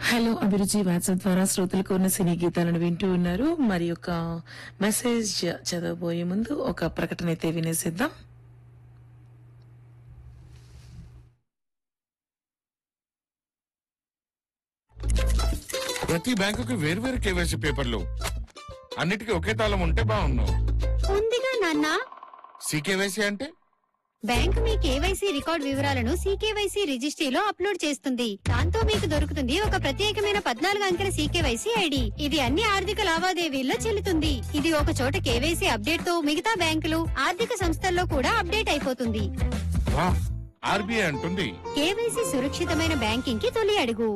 Hello అభిరుచి WhatsApp ద్వారా శ్రోతలకు ఉన్న సినీ గీతాలను వింటూ ఉన్నారు. మరి ఒక మెసేజ్ చదవబోయే ముందు ఒక ప్రకటన అయితే వినేసేద్దాం. ప్రతి బ్యాంకుకి వేర్వేరు కేవైసీ పేపర్లు, అన్నిటికీ ఒకే తాళం ఉంటే బాగుండు. ఉందిగా నాన్న. సీకేవైసీ అంటే బ్యాంక్ మీ కేవైసీ రికార్డ్ వివరాలను సీకేవైసీ రిజిస్ట్రీలో అప్లోడ్ చేస్తుంది. దాంతో మీకు దొరుకుతుంది ఒక ప్రత్యేకమైన 14 అంకెల సీకేవైసీ ఐడి. ఇది అన్ని ఆర్థిక లావాదేవీల్లో చెల్లుతుంది. ఇది ఒక చోట కేవైసీ అప్డేట్ తో మిగతా బ్యాంకులు, ఆర్థిక సంస్థల్లో కూడా అప్డేట్ అయిపోతుంది. ఆర్బీఐ అంటుంది కేవైసీ సురక్షితమైన బ్యాంకింగ్ కి తొలి అడుగు.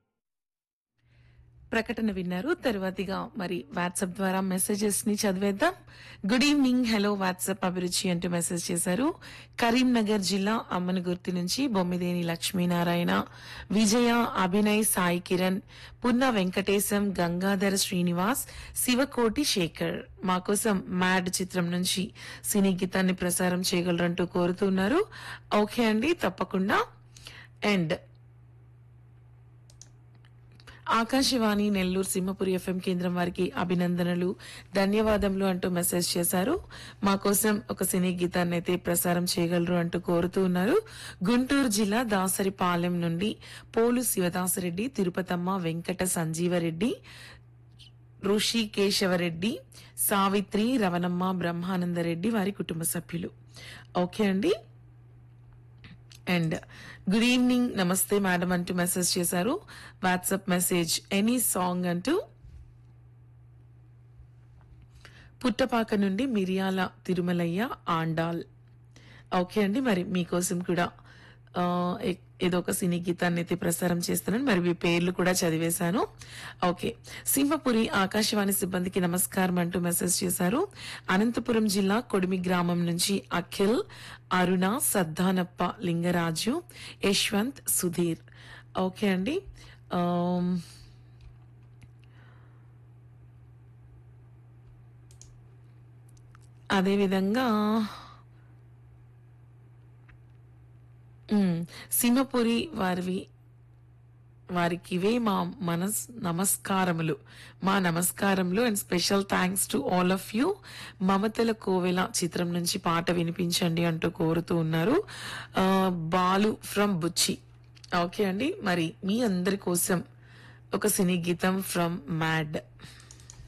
ప్రకటన విన్నారు. తర్వాతిగా మరి వాట్సాప్ ద్వారా మెసేజెస్ ని చదివేద్దాం. గుడ్ ఈవినింగ్, హలో వాట్సాప్ అభిరుచి అంటూ మెసేజ్ చేశారు. కరీంనగర్ జిల్లా అమ్మనగుర్తి నుంచి బొమ్మిదేని లక్ష్మీనారాయణ, విజయ, అభినయ్, సాయి కిరణ్, పున్న వెంకటేశం, గంగాధర శ్రీనివాస్, శివకోటి శేఖర్ మా కోసం మ్యాడ్ చిత్రం నుంచి సినీ గీతాన్ని ప్రసారం చేయగలరంటూ కోరుతున్నారు. ఓకే అండి, తప్పకుండా. అండ్ ఆకాశవాణి నెల్లూరు సింహపురి ఎఫ్ఎం కేంద్రం వారికి అభినందనలు, ధన్యవాదములు అంటూ మెసేజ్ చేశారు. మా కోసం ఒక సినీ గీతాన్ని అయితే ప్రసారం చేయగలరు అంటూ కోరుతూ ఉన్నారు. గుంటూరు జిల్లా దాసరిపాలెం నుండి పోలు శివదాసరెడ్డి, తిరుపతమ్మ, వెంకట సంజీవరెడ్డి, ఋషి కేశవరెడ్డి, సావిత్రి, రవణమ్మ, బ్రహ్మానందరెడ్డి వారి కుటుంబ సభ్యులు. ఓకే అండి. అండ్ గుడ్ ఈవినింగ్, నమస్తే మేడం అంటూ మెసేజ్ చేశారు. వాట్సాప్ మెసేజ్ ఎనీ సాంగ్ అంటూ పుట్టపాక నుండి మిరియాల తిరుమలయ్య ఆండాల్. ఓకే అండి, మరి మీకోసం కూడా ఏదో ఒక సినీ గీతాన్ని అయితే ప్రసారం చేస్తున్నాను. మరి మీ పేర్లు కూడా చదివేశాను. ఓకే, సింహపురి ఆకాశవాణి సిబ్బందికి నమస్కారం అంటూ మెసేజ్ చేశారు. అనంతపురం జిల్లా కొడిమి గ్రామం నుంచి అఖిల్, అరుణ, సద్దానప్ప, లింగరాజు, యశ్వంత్, సుధీర్. ఓకే అండి. అదేవిధంగా సింహపురి వారికివే మా నమస్కారములు, మా నమస్కారములు. And special thanks to all of you. మమతల కోవెల చిత్రం నుంచి పాట వినిపించండి అంటూ కోరుతూ ఉన్నారు. Balu from Buchi. ఓకే అండి, మరి మీ అందరి కోసం ఒక సినీ గీతం ఫ్రమ్ మ్యాడ్.